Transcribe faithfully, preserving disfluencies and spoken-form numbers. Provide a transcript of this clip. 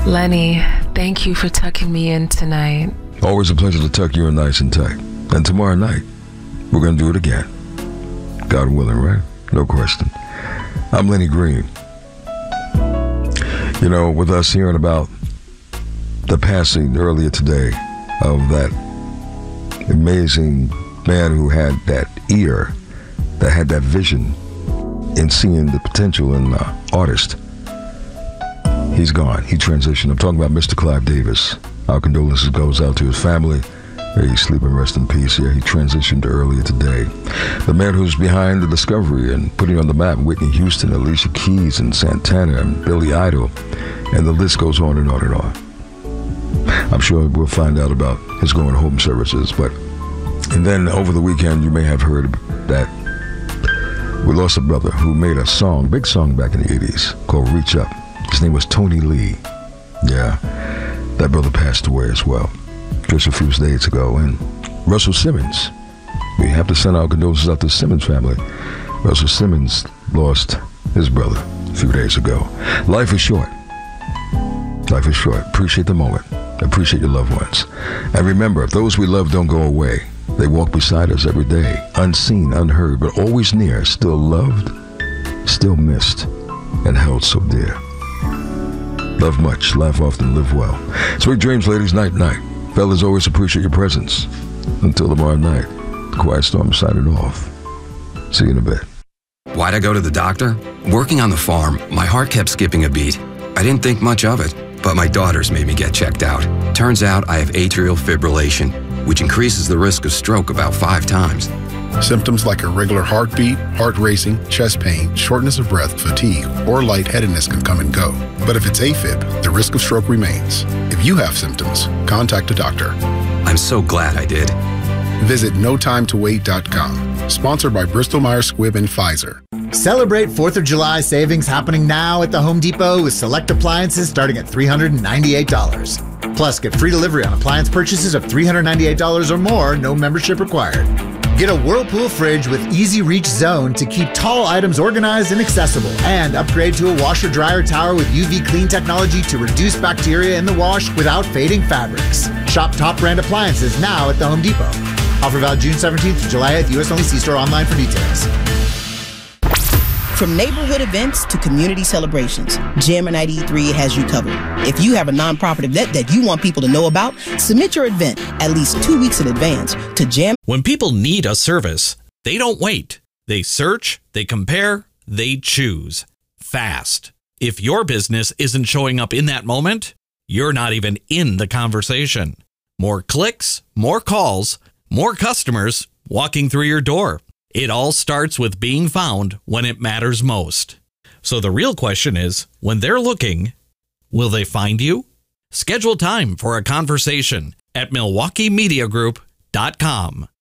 Lenny, thank you for tucking me in tonight. Always a pleasure to tuck you in nice and tight. And tomorrow night, we're going to do it again. God willing, right? No question. I'm Lenny Green. You know, with us hearing about the passing earlier today of that amazing man who had that ear, that had that vision in seeing the potential in uh, artist. He's gone. He transitioned. I'm talking about Mister Clive Davis. Our condolences goes out to his family. May he sleep and rest in peace. Yeah, he transitioned earlier today. The man who's behind the discovery and putting on the map Whitney Houston, Alicia Keys, and Santana, and Billy Idol, and the list goes on and on and on. I'm sure we'll find out about his going home services. But and then over the weekend, you may have heard that we lost a brother who made a song, big song back in the eighties, called Reach Up. His name was Tony Lee. Yeah, that brother passed away as well, just a few days ago. And Russell Simmons, we have to send our condolences out to the Simmons family. Russell Simmons lost his brother a few days ago. Life is short. Life is short. Appreciate the moment. Appreciate your loved ones. And remember, those we love don't go away. They walk beside us every day, unseen, unheard, but always near, still loved, still missed, and held so dear. Love much, laugh often, live well. Sweet dreams, ladies. Night, night. Fellas, always appreciate your presence. Until tomorrow night, the Quiet Storm signing off. See you in a bit. Why'd I go to the doctor? Working on the farm, my heart kept skipping a beat. I didn't think much of it, but my daughters made me get checked out. Turns out I have atrial fibrillation, which increases the risk of stroke about five times. Symptoms like irregular heartbeat, heart racing, chest pain, shortness of breath, fatigue, or lightheadedness can come and go. But if it's AFib, the risk of stroke remains. If you have symptoms, contact a doctor. I'm so glad I did. Visit no time to wait dot com. Sponsored by Bristol Myers Squibb and Pfizer. Celebrate fourth of July savings happening now at the Home Depot with select appliances starting at three hundred ninety-eight dollars. Plus, get free delivery on appliance purchases of three hundred ninety-eight dollars or more, no membership required. Get a Whirlpool fridge with Easy Reach Zone to keep tall items organized and accessible. And upgrade to a washer-dryer tower with U V clean technology to reduce bacteria in the wash without fading fabrics. Shop top brand appliances now at the Home Depot. Offer valid June seventeenth to July eighth, U S only. See store online for details. From neighborhood events to community celebrations, Jam and ninety-three three has you covered. If you have a nonprofit event that you want people to know about, submit your event at least two weeks in advance to Jam. When people need a service, they don't wait. They search, they compare, they choose. Fast. If your business isn't showing up in that moment, you're not even in the conversation. More clicks, more calls, more customers walking through your door. It all starts with being found when it matters most. So the real question is, when they're looking, will they find you? Schedule time for a conversation at milwaukee media group dot com.